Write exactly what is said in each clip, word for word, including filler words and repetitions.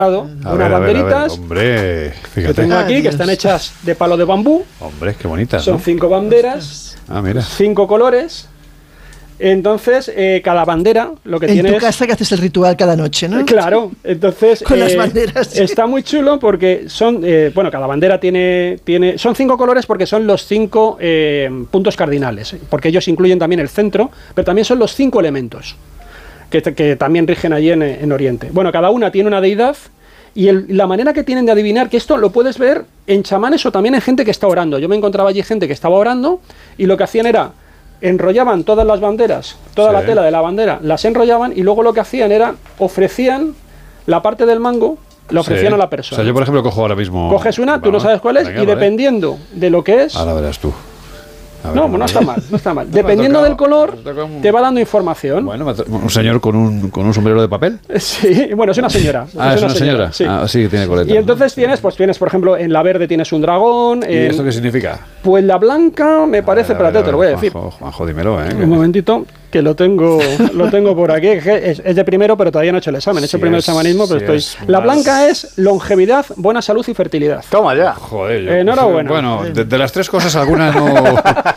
unas banderitas hombre, fíjate. que tengo aquí, que están hechas de palo de bambú. Hombre, qué bonitas, Son ¿no? cinco banderas, ah, mira. cinco colores. Entonces, eh, cada bandera lo que en tiene tu es... casa que haces el ritual cada noche, ¿no? Claro, entonces... Con eh, las banderas. Sí. Está muy chulo porque son... Eh, bueno, cada bandera tiene, tiene... Son cinco colores porque son los cinco eh, puntos cardinales. Porque ellos incluyen también el centro, pero también son los cinco elementos que, que también rigen allí en, en Oriente. Bueno, cada una tiene una deidad y el, la manera que tienen de adivinar, que esto lo puedes ver en chamanes o también en gente que está orando. Yo me encontraba allí gente que estaba orando y lo que hacían era... enrollaban todas las banderas, toda sí. la tela de la bandera, las enrollaban y luego lo que hacían era, ofrecían la parte del mango, la ofrecían sí. a la persona. O sea, yo por ejemplo cojo ahora mismo... Coges una, tú no sabes cuál es, venga, y vale. dependiendo de lo que es... Ahora verás tú. A ver, no, vale. no está mal, no está mal. No me ha Dependiendo tocado, del color, me ha tocado un- te va dando información. Bueno, me ha to- un señor con un, con un sombrero de papel. Sí, bueno, es una señora. Ah, es una señora. Sí. Ah, sí, tiene coleta. Y entonces tienes, pues tienes, por ejemplo, en la verde tienes un dragón. ¿Y en- esto qué significa? Pues la blanca me parece, A ver, a ver, espérate, te lo voy a decir. Juanjo, Juanjo, dímelo, ¿eh? Un momentito, que lo tengo lo tengo por aquí. Es, es de primero, pero todavía no he hecho el examen. He hecho Sí el primer es- chamanismo, pero sí estoy... es La más- blanca es longevidad, buena salud y fertilidad. Toma ya. Joder, yo- Enhorabuena. Bueno, de, de las tres cosas alguna no, no,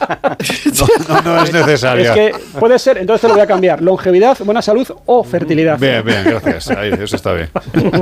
no, no es necesaria. Es que puede ser, entonces te lo voy a cambiar. Longevidad, buena salud o fertilidad. Bien, bien, gracias. Ahí, eso está bien.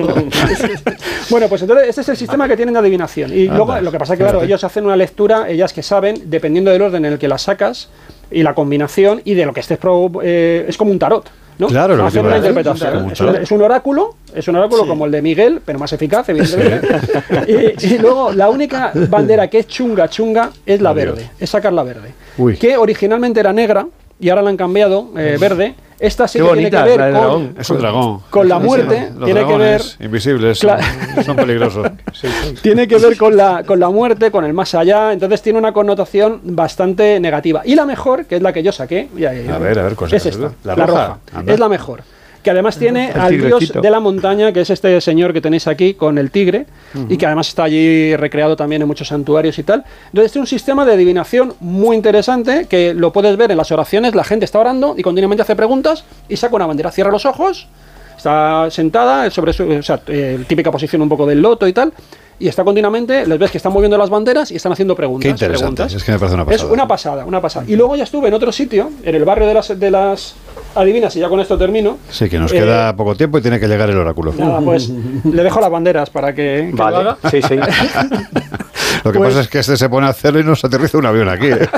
Bueno, pues entonces este es el sistema que tienen de adivinación. Y Anda, luego lo que pasa es que, claro, fíjate. ellos hacen una lectura, ellas que saben, dependiendo del orden en el que la sacas y la combinación y de lo que estés... Pro, eh, es como un tarot, ¿no? Claro, lo que hacen te una iba a decir, interpretación. como un Es un, tarot. es un oráculo, es un oráculo como el de Miguel, pero más eficaz, evidentemente. y, y luego la única bandera que es chunga, chunga, es la Adiós. verde, es sacar la verde. Uy. Que originalmente era negra y ahora la han cambiado, eh, verde. Esta sí Qué que tiene que bonita, ver la del con, dragón. Es un dragón. con la Sí, muerte, los tiene que ver... dragones invisibles Claro. son, son peligrosos. Tiene que ver con la, con la muerte, con el más allá, entonces tiene una connotación bastante negativa. Y la mejor, que es la que yo saqué, ya, ya, ya, A ver, a ver, ¿cuál es es esta, esa? la, ¿La roja, roja? Anda. es la mejor. Que además tiene El al dios tigrecito. de la montaña, que es este señor que tenéis aquí con el tigre, y que además está allí recreado también en muchos santuarios y tal. Entonces este es un sistema de adivinación muy interesante, que lo puedes ver en las oraciones, la gente está orando y continuamente hace preguntas y saca una bandera, cierra los ojos, está sentada sobre su, o sea, eh, típica posición un poco del loto y tal, y está continuamente, les ves que están moviendo las banderas y están haciendo preguntas. Qué interesante, preguntas. es que me parece una Es pasada. una pasada, una pasada. Y luego ya estuve en otro sitio, en el barrio de las, de las adivinas, y ya con esto termino. Sí, que nos Eh, queda poco tiempo y tiene que llegar el oráculo. Nada, pues le dejo las banderas para que, que lo Vale. haga. Sí, sí. Lo que pues- pasa es que este se pone a hacerlo y nos aterriza un avión aquí. ¿eh?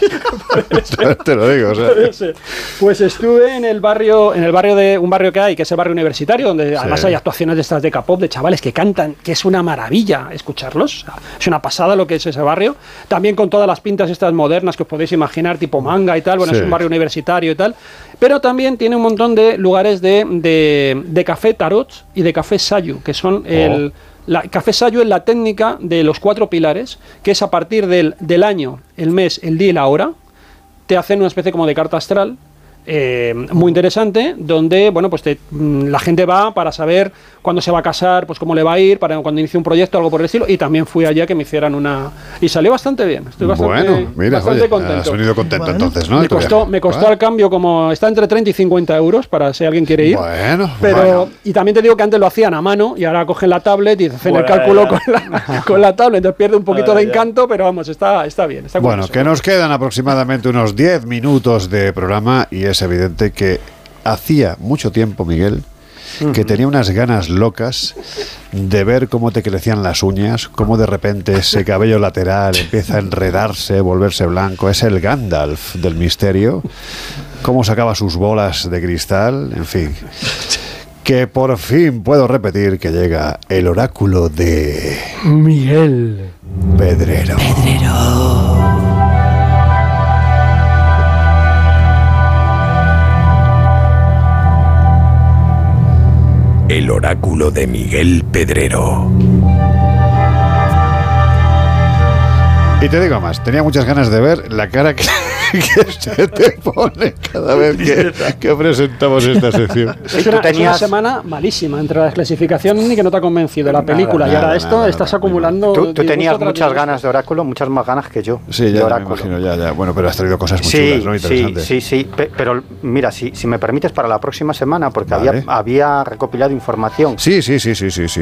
Te lo digo, o sea. Sí. Pues estuve en el barrio, en el barrio de un barrio que hay, que es el barrio universitario, donde además hay actuaciones de estas de K-pop, de chavales que cantan, que es una maravilla escucharlos. O sea, es una pasada lo que es ese barrio. También con todas las pintas estas modernas que os podéis imaginar, tipo manga y tal. Bueno, Sí. es un barrio universitario y tal. Pero también tiene un montón de lugares de, de, de café tarot y de café sayu, que son el... La, café sayu es la técnica de los cuatro pilares, que es a partir del, del año, el mes, el día y la hora. Te hacen una especie como de carta astral eh, muy interesante, donde bueno, pues te, mm, la gente va para saber cuándo se va a casar, pues cómo le va a ir, para cuando inicie un proyecto, algo por el estilo. Y también fui allá que me hicieran una... Y salió bastante bien. Estoy bastante, Bueno, mira, bastante oye, contento. has venido contento Bueno. entonces, ¿no? Me de tu costó, viaje. me costó Bueno. al cambio como... Está entre treinta y cincuenta euros para si alguien quiere ir. Bueno, Pero, bueno. y también te digo que antes lo hacían a mano y ahora cogen la tablet y hacen el Bueno, cálculo ya. con la, con la tablet, entonces pierde un poquito Bueno, de ya. encanto, pero vamos, está, está bien. Está Bueno, curioso. que nos quedan aproximadamente unos diez minutos de programa y es evidente que hacía mucho tiempo, Miguel, que tenía unas ganas locas de ver cómo te crecían las uñas, cómo de repente ese cabello lateral empieza a enredarse, volverse blanco. Es el Gandalf del misterio, cómo sacaba sus bolas de cristal, en fin. Que por fin puedo repetir que llega el oráculo de Miguel Pedrero. El oráculo de Miguel Pedrero. Y te digo más, tenía muchas ganas de ver la cara que, que se te pone cada vez que, que presentamos esta sección. Es una, tenías... es una semana malísima entre la desclasificación y que no te ha convencido la película. Nada, y ahora nada, esto nada, estás nada, acumulando. Tú, tú tenías muchas ganas de Oráculo, muchas más ganas que yo. Sí, ya me imagino, ya, ya. Bueno, pero has traído cosas muy sí, chulas, ¿no? Interesantes. Sí, sí, sí. Pero mira, si, si me permites, para la próxima semana, porque vale. había, había recopilado información. Sí, sí, sí, sí, sí, sí.